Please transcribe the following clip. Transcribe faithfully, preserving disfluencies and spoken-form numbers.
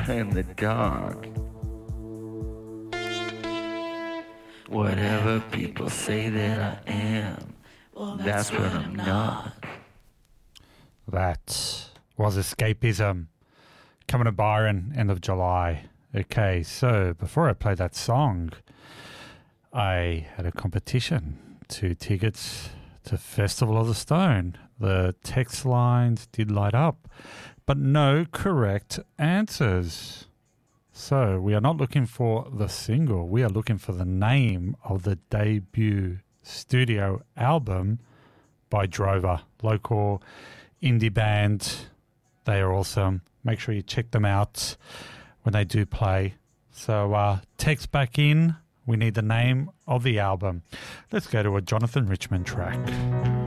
in the dark. Whatever people say that I am, well, that's, that's what I'm not. That was Escapism, coming to Byron, end of July. Okay, so before I play that song, I had a competition, two tickets to Festival of the Stone. The text lines did light up, but no correct answers. So we are not looking for the single. We are looking for the name of the debut studio album by Drover, local indie band. They are awesome. Make sure you check them out when they do play. So uh, text back in. We need the name of the album. Let's go to a Jonathan Richman track.